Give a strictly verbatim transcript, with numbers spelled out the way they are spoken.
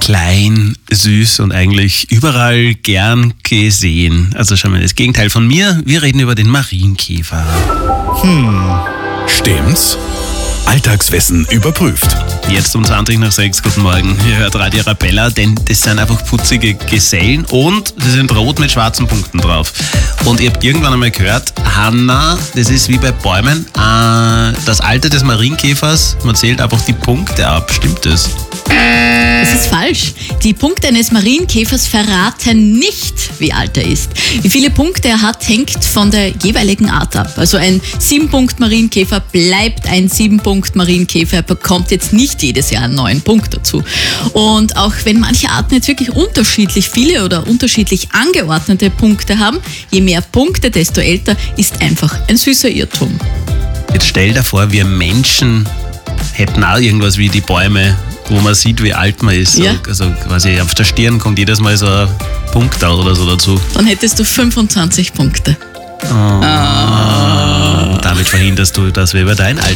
klein, süß und eigentlich überall gern gesehen. Also schon mal das Gegenteil von mir. Wir reden über den Marienkäfer. Hm, stimmt's? Alltagswissen überprüft. Jetzt um zwanzig nach sechs, guten Morgen. Ihr hört Radio Arabella, denn das sind einfach putzige Gesellen und sie sind rot mit schwarzen Punkten drauf. Und ihr habt irgendwann einmal gehört, Hanna, das ist wie bei Bäumen, äh, das Alter des Marienkäfers, man zählt einfach die Punkte ab. Stimmt das? Das ist falsch. Die Punkte eines Marienkäfers verraten nicht, wie alt er ist. Wie viele Punkte er hat, hängt von der jeweiligen Art ab. Also ein sieben-Punkt-Marienkäfer bleibt ein sieben-Punkt-Marienkäfer, er bekommt jetzt nicht jedes Jahr einen neuen Punkt dazu. Und auch wenn manche Arten jetzt wirklich unterschiedlich viele oder unterschiedlich angeordnete Punkte haben, je mehr Punkte, desto älter, ist einfach ein süßer Irrtum. Jetzt stell dir vor, wir Menschen hätten auch irgendwas wie die Bäume, wo man sieht, wie alt man ist. Ja. Also quasi auf der Stirn kommt jedes Mal so ein Punkt oder so dazu. Dann hättest du fünfundzwanzig Punkte. Oh. Ah. Damit verhinderst du, dass wir über dein Alter